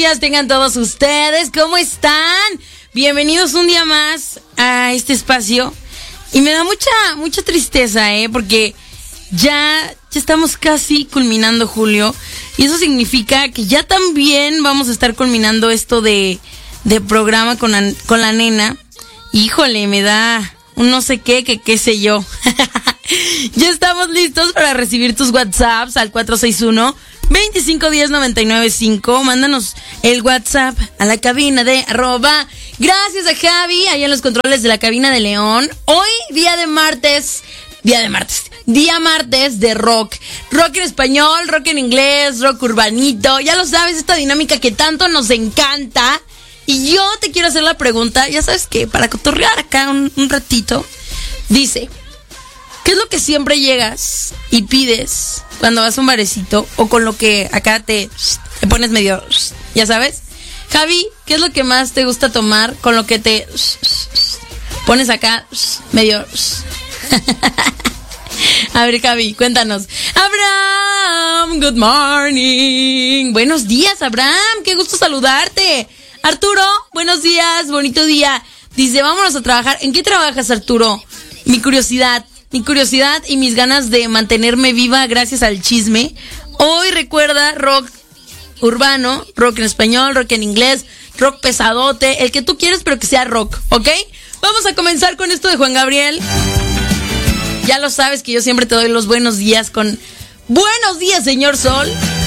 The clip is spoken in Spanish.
días tengan todos ustedes. ¿Cómo están? Bienvenidos un día más a este espacio. Y me da mucha tristeza, porque ya estamos casi culminando julio. Y eso significa que ya también vamos a estar culminando esto de programa con la nena. Híjole, me da un no sé qué sé yo. Ya estamos listos para recibir tus WhatsApps al 461-2510-995. Mándanos el WhatsApp a la cabina de @. Gracias a Javi, allá en los controles de la cabina de León. Hoy, día martes de rock. Rock en español, rock en inglés, rock urbanito. Ya lo sabes, esta dinámica que tanto nos encanta. Y yo te quiero hacer la pregunta, ya sabes que para cotorrear acá un ratito. Dice, ¿qué es lo que siempre llegas y pides cuando vas a un barecito o con lo que acá te pones medio, ya sabes? Javi, ¿qué es lo que más te gusta tomar con lo que te pones acá medio? A ver, Javi, cuéntanos. Abraham, good morning. Buenos días, Abraham, qué gusto saludarte. Arturo, buenos días, bonito día. Dice, vámonos a trabajar. ¿En qué trabajas, Arturo? Mi curiosidad y mis ganas de mantenerme viva gracias al chisme. Hoy recuerda rock urbano, rock en español, rock en inglés, rock pesadote, el que tú quieres pero que sea rock, ¿ok? Vamos a comenzar con esto de Juan Gabriel. Ya lo sabes que yo siempre te doy los buenos días con buenos días, señor Sol.